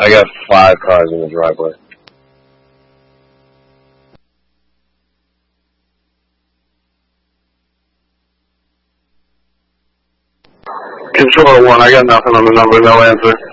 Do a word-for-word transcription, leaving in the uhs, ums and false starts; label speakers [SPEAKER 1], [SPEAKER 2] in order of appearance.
[SPEAKER 1] I got five cars in the driveway.
[SPEAKER 2] Control one, I got nothing on the number, no answer.